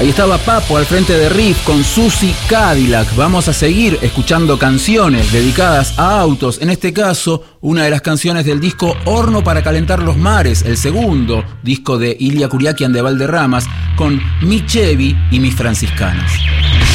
Ahí estaba Papo al frente de Riff con Susie Cadillac. Vamos a seguir escuchando canciones dedicadas a autos. En este caso, una de las canciones del disco Horno para calentar los mares, el segundo disco de Ilia Kuriakian de Valderramas, con Mi Chevy y mis franciscanas.